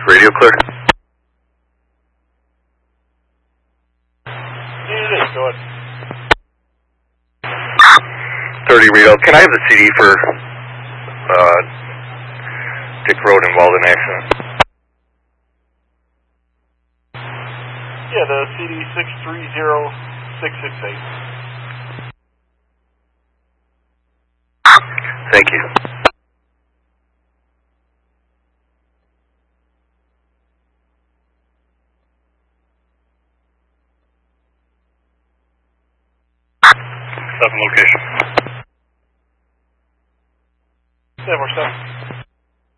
Radio clear. Yeah, it is. Go ahead. 30 Rito. Can I have the CD for Dick Road and Walden accident? Yeah, the CD 630668. Thank you. Location. 747.